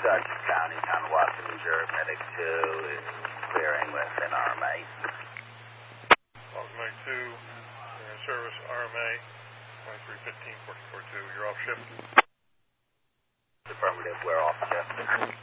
Dutchess County, Tonawatson, New Jersey, Medic 2 is clearing with an RMA. Medic 2, you're in service, RMA, 2315, 44-2, you're off shift. Affirmative, we're off shift.